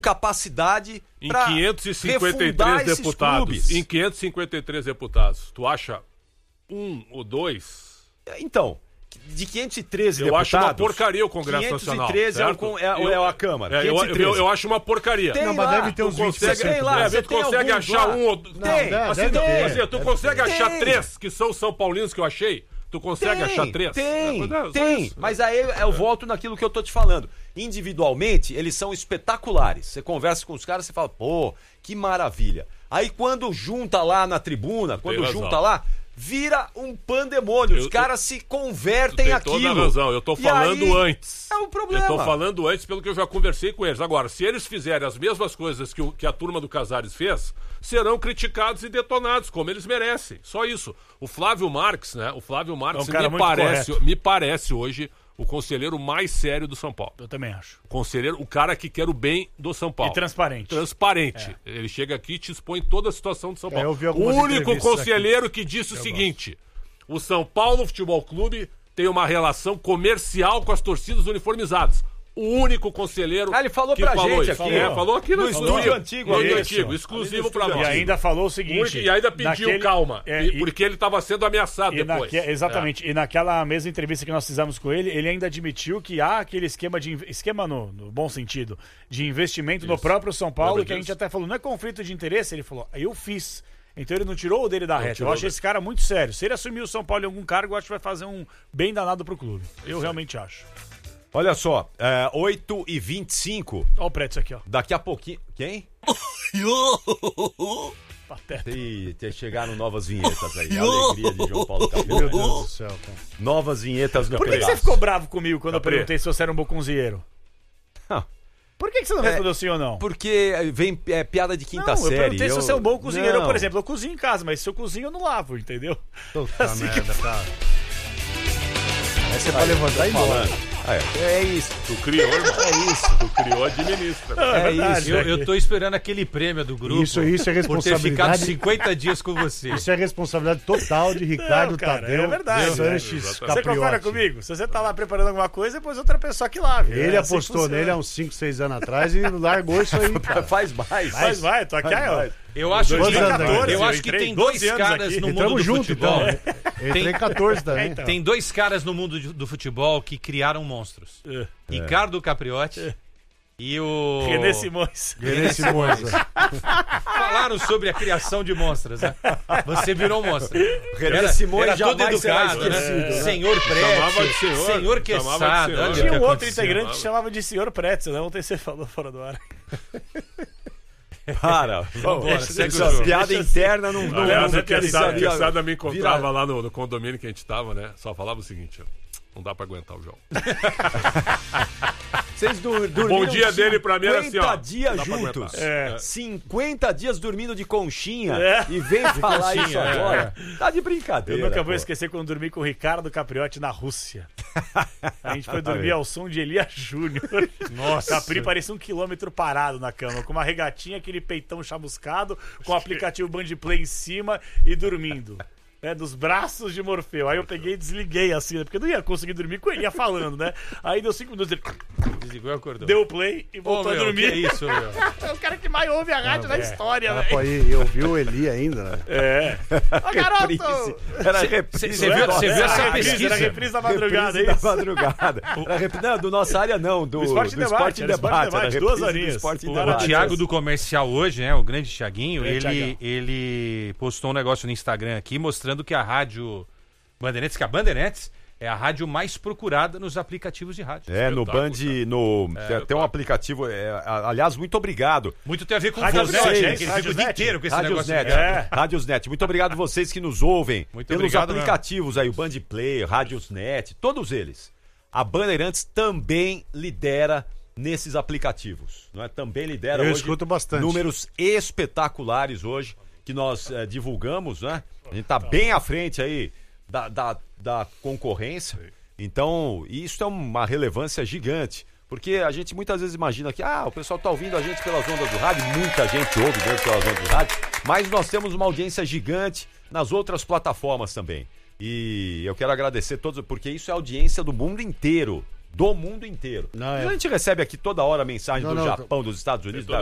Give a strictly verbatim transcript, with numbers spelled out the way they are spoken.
capacidade para quinhentos e cinquenta e três deputados. Em quinhentos e cinquenta e três deputados, tu acha um ou dois? Então, de quinhentos e treze eu deputados... Eu acho uma porcaria o Congresso Nacional. quinhentos e treze é, o, é, eu, é a Câmara. É, eu, eu, eu acho uma porcaria. Tem não, mas lá, deve ter uns vinte por cento. Tem lá, você tu consegue achar lá. um ou... Tem, deve, assim, deve não, ter, assim, tu deve consegue ter. achar tem. três que são São Paulinos que eu achei? Tu consegue tem, achar três? Tem, é, tem. isso. Mas aí eu volto naquilo que eu tô te falando. Individualmente, eles são espetaculares. Você conversa com os caras, você fala, pô, que maravilha. Aí quando junta lá na tribuna, quando tem junta razão. lá, vira um pandemônio. Os Eu, caras eu, se convertem tem aquilo. Toda a razão. Eu tô falando aí, antes. É um problema. Eu tô falando antes pelo que eu já conversei com eles. Agora, se eles fizerem as mesmas coisas que, o, que a turma do Casares fez, serão criticados e detonados, como eles merecem. Só isso. O Flávio Marques, né? O Flávio Marques é um me, parece, me parece hoje o conselheiro mais sério do São Paulo. Eu também acho. Conselheiro, o cara que quer o bem do São Paulo. E transparente. Transparente. É. Ele chega aqui e te expõe toda a situação do São Paulo. É, eu vi o algumas único entrevistas conselheiro aqui. que disse o Eu seguinte: o São Paulo Futebol Clube tem uma relação comercial com as torcidas uniformizadas. O único conselheiro Ah, ele falou que pra falou gente isso. aqui. É, falou aqui no, No estúdio estúdio antigo, No isso. antigo, exclusivo pra E nós. ainda falou o O seguinte... único- E ainda pediu naquele- calma, é, e- e- porque ele estava sendo ameaçado E depois. naque- exatamente. E naquela mesma entrevista que nós fizemos com ele, ele ainda admitiu que há aquele esquema de... Esquema no, no bom sentido. De investimento no próprio São Paulo, Lembra que a gente disso? até falou, não é conflito de interesse? Ele falou, eu fiz. Então ele não tirou o dele da Não reta. Eu tirou acho dele. esse cara muito sério. Se ele assumir o São Paulo em algum cargo, eu acho que vai fazer um bem danado pro clube. Eu realmente acho. Olha só, é, oito e vinte e cinco. Olha o prédio aqui, ó. Daqui a pouquinho... Quem? Pateta. E te- chegaram novas vinhetas aí. A alegria de João Paulo Meu Cabrera. Deus do céu, cara. Novas vinhetas no Por que, que você pedaço. ficou bravo comigo quando eu Capri. perguntei se você era um bom cozinheiro? Não, Por que, que você não É, respondeu sim ou não? porque vem é, piada de quinta Não, série. eu perguntei se você é um bom cozinheiro. Eu, Não. por exemplo, eu cozinho em casa, mas se eu cozinho, eu não lavo, entendeu? Puta Assim que merda, cara. Essa é pra levantar e ir embora. Ah, é. É isso. Tu criou, irmão. É isso. Tu criou, administra. É, verdade, isso. Eu, né? eu tô esperando aquele prêmio do grupo. Isso, isso é por ter ficado responsabilidade. cinquenta dias com você. Isso é responsabilidade total de Ricardo Não, cara, Tadeu é verdade, Sanches né? Capriotti. Você concorda comigo? Se você tá lá preparando alguma coisa, depois outra pessoa que lave. Ele É assim que apostou funciona. nele há uns cinco, seis anos atrás e largou isso aí, cara. Faz mais. Mas vai, tô aqui, Faz ó. mais. Eu acho, dois que, mil e quatorze, eu eu acho que entrei tem doze dois anos caras aqui. no mundo Entramos do junto, futebol. então. né? Entrei em catorze também. Então. Tem dois caras no mundo de- do futebol que criaram monstros. É. Ricardo Capriotti e o... René Simões. René Simões. Falaram sobre a criação de monstros, né? Você virou um monstro. René Simões era todo jamais será educado, né? esquecido, né? Senhor Chamava Pretzel, de senhor, senhor chamava de Quesada. senhor. olha o Tinha que um outro aconteceu. integrante que chamava de senhor Pretzel, né? Ontem você falou fora do ar. Para. Vambora, segue Essa o jogo. piada Deixa interna não... não Aliás, não a quer Quesada, saber. Quesada me encontrava Vira- lá no, no condomínio que a gente tava, né? Só falava o seguinte, ó, não dá pra aguentar o João. Vocês dur dormiram Bom dia dele pra mim era assim, ó. cinquenta dias Dá pra juntos. aguentar. É. cinquenta dias dormindo de conchinha É. e vem falar isso conchinha, é. agora. Tá de Eu brincadeira. nunca vou pô. esquecer quando dormi com o Ricardo Capriotti na Rússia. A gente foi dormir ao som de Elias Júnior. Nossa. Capri parecia um quilômetro parado na cama, com uma regatinha, aquele peitão chamuscado, com o aplicativo Bandplay em cima e dormindo. Né, dos braços de Morfeu. Aí eu peguei e desliguei assim, né, porque eu não ia conseguir dormir com ele, ia falando, né? Aí deu cinco minutos, ele Desligou e acordou. deu o play e Ô, voltou meu, a dormir. que isso, meu? É o cara que mais ouve a rádio da história, Ah, velho. pô, aí, eu vi o Eli ainda, né? É. Ô, garoto! Era reprise. Você viu, você viu essa Era reprise, pesquisa? Era reprise da madrugada, é Reprise isso? da madrugada. Era reprise, não, do nossa área não, do, Do Esporte do Debate, Esporte era Esporte Debate. Debate, era duas reprise do horinhas. Esporte O O Debate. Thiago do Comercial hoje, né? O grande Thiaguinho, Grande ele, Thiagão. ele postou um negócio no Instagram aqui mostrando que a rádio Bandeirantes, que a Bandeirantes é a rádio mais procurada nos aplicativos de rádio. É, no Band, Espetáculo, no, tem, eu tem um topo. aplicativo, é, a- aliás, muito obrigado. Muito tem a ver com Rádio você, Net, né? hein? Que ele fica Rádio o dia Net. inteiro com esse Rádios negócio. Net, ligado. É. Rádios Net, muito obrigado vocês que nos ouvem Muito pelos obrigado aplicativos aí, o Band Play, Rádios Net, todos eles. A Bandeirantes também lidera nesses aplicativos, não é? Também lidera Eu hoje escuto bastante. números espetaculares hoje que nós eh, divulgamos, né? A gente tá bem à frente aí da, da, da concorrência. Então, isso é uma relevância gigante. Porque a gente muitas vezes imagina que ah, o pessoal está ouvindo a gente pelas ondas do rádio, muita gente ouve mesmo pelas ondas do rádio, mas nós temos uma audiência gigante nas outras plataformas também. E eu quero agradecer todos, porque isso é audiência do mundo inteiro. do mundo inteiro. Não, é. A gente recebe aqui toda hora mensagem Não, do não, Japão, dos Estados Unidos, Tem da